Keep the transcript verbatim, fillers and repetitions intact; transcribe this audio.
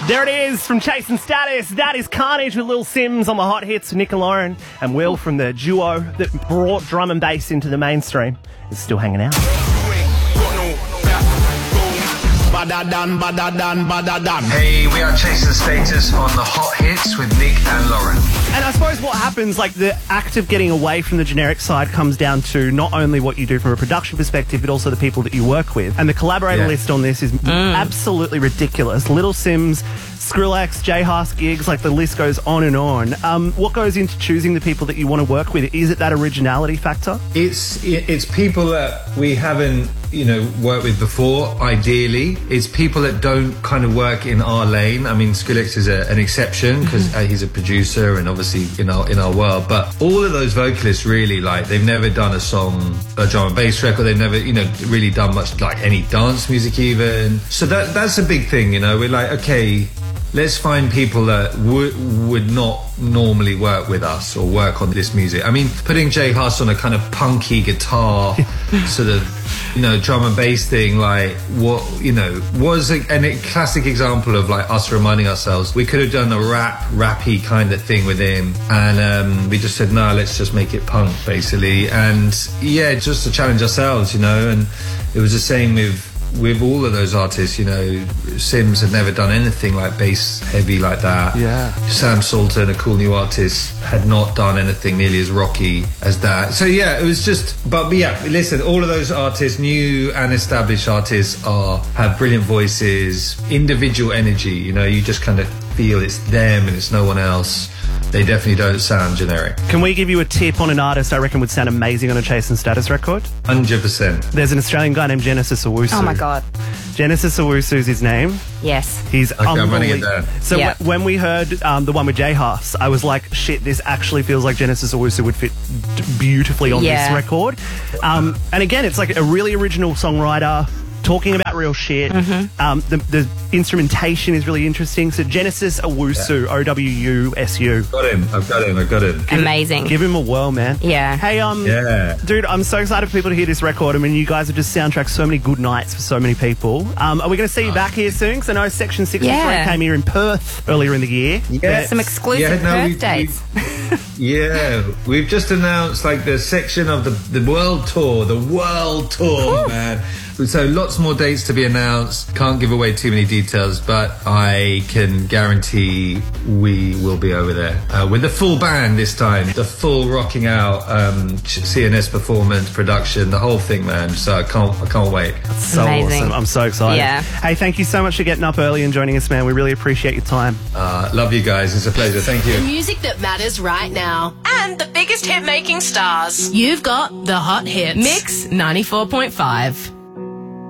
There it is from Chase and Status. That is Carnage with Lil Sims on the Hot Hits with Nick and Lauren. And Will from the duo that brought drum and bass into the mainstream is still hanging out. Hey, we are Chase and Status on the Hot Hits with Nick and Lauren. And I suppose what happens, like the act of getting away from the generic side comes down to not only what you do from a production perspective, but also the people that you work with. And the collaborator Yeah. list on this is mm. absolutely ridiculous. Little Sims, Skrillex, J Haas gigs, like the list goes on and on. Um, what goes into choosing the people that you want to work with? Is it that originality factor? It's it's people that we haven't, you know, worked with before, ideally. It's people that don't kind of work in our lane. I mean, Skrillex is a, an exception because uh, he's a producer and obviously in our in our world. But all of those vocalists really, like, they've never done a song, a drum and bass record. They've never, you know, really done much, like any dance music even. So that that's a big thing, you know. We're like, okay, let's find people that would would not normally work with us or work on this music. I mean, putting J Haas on a kind of punky guitar sort of, you know, drum and bass thing, like, what, you know, was a, a classic example of like us reminding ourselves we could have done a rap, rappy kind of thing with him, and um, we just said, no, let's just make it punk, basically. And yeah, just to challenge ourselves, you know. And it was the same with with all of those artists, you know. Sims had never done anything like bass heavy like that. Yeah. Sam Salter, a cool new artist, had not done anything nearly as rocky as that. So yeah, it was just, but yeah, listen, all of those artists, new and established artists, are have brilliant voices, individual energy, you know. You just kind of feel it's them and it's no one else. They definitely don't sound generic. Can we give you a tip on an artist I reckon would sound amazing on a Chase and Status record? one hundred percent. There's an Australian guy named Genesis Owusu. Oh my God. Genesis Owusu is his name. Yes. He's Okay, I'm running it unbelievable. down. So Yeah. w- when we heard um, the one with J Haas, I was like, shit, this actually feels like Genesis Owusu would fit d- beautifully on Yeah. this record. Um, and again, it's like a really original songwriter talking about real shit. Mm-hmm. Um, the, the instrumentation is really interesting. So Genesis Owusu, O W U S U. Got him. I've got him. I've got him. Amazing. Give him a whirl, man. Yeah. Hey, um, Yeah. dude, I'm so excited for people to hear this record. I mean, you guys have just soundtracked so many good nights for so many people. Um, are we going to see you back here soon? Because I know Section sixty-three Yeah. came here in Perth earlier in the year. Yeah. Some exclusive Yeah, no, Perth we- dates. Yeah, we've just announced like the section of the, the world tour, the world tour, man. So lots more dates to be announced. Can't give away too many details, but I can guarantee we will be over there uh, with the full band this time. The full rocking out um, C N S performance, production, the whole thing, man. So I can't, I can't wait. So Amazing. awesome. I'm so excited. Yeah. Hey, thank you so much for getting up early and joining us, man. We really appreciate your time. Uh, love you guys. It's a pleasure. Thank you. Music that matters right now. And the biggest hit-making stars. You've got the Hot Hits. Mix ninety-four point five.